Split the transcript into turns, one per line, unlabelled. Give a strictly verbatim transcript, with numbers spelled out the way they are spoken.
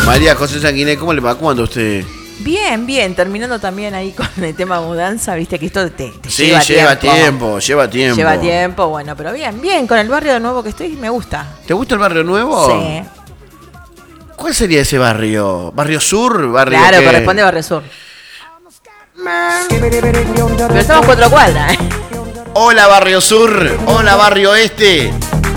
María José Sanguinet, ¿cómo le va? ¿Cómo anda usted?
Bien, bien, terminando también ahí con el tema mudanza, viste que esto te, te
Sí,
lleva,
lleva
tiempo.
tiempo, lleva tiempo.
Lleva tiempo, bueno, pero bien, bien, con el barrio de nuevo que estoy me gusta.
¿Te gusta el barrio nuevo?
Sí.
¿Cuál sería ese barrio? ¿Barrio Sur? ¿Barrio
Claro,
qué?
corresponde a Barrio Sur. Pero estamos cuatro cuadras, ¿eh?
Hola Barrio Sur, hola Barrio Este.